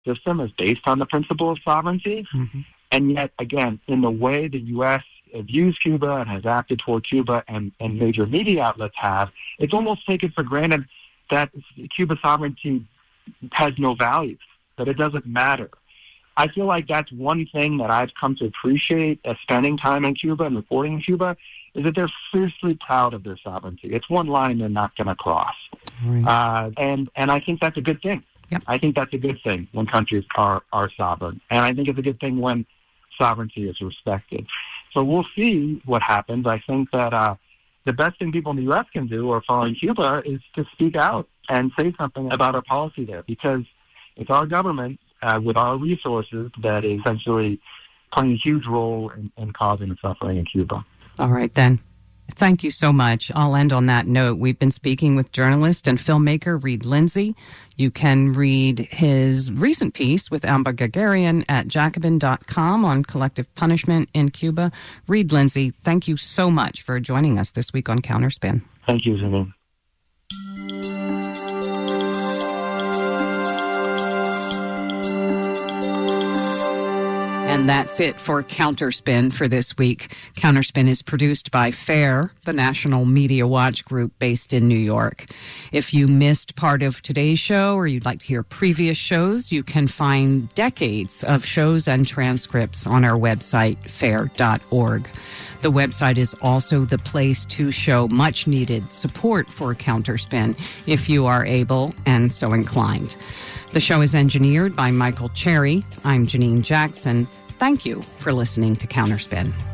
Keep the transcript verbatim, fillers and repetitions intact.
system is based on the principle of sovereignty. Mm-hmm. And yet, again, in the way the U S views Cuba and has acted toward Cuba and, and major media outlets have, it's almost taken for granted that Cuba's sovereignty has no value, that it doesn't matter. I feel like that's one thing that I've come to appreciate as spending time in Cuba and reporting in Cuba, is that they're fiercely proud of their sovereignty. It's one line they're not going to cross. Right. Uh, and, and I think that's a good thing. Yep. I think that's a good thing when countries are, are sovereign. And I think it's a good thing when sovereignty is respected. So we'll see what happens. I think that uh, the best thing people in the U S can do or following Cuba is to speak out and say something about our policy there, because it's our government uh, with our resources that is essentially playing a huge role in, in causing the suffering in Cuba. All right, then. Thank you so much. I'll end on that note. We've been speaking with journalist and filmmaker Reed Lindsay. You can read his recent piece with Amba Guerguerian at Jacobin dot com on collective punishment in Cuba. Reed Lindsay, thank you so much for joining us this week on Counterspin. Thank you, Janine. And that's it for Counterspin for this week. Counterspin is produced by FAIR, the National Media Watch Group based in New York. If you missed part of today's show or you'd like to hear previous shows, you can find decades of shows and transcripts on our website, fair dot org. The website is also the place to show much needed support for Counterspin if you are able and so inclined. The show is engineered by Michael Cherry. I'm Janine Jackson. Thank you for listening to Counterspin.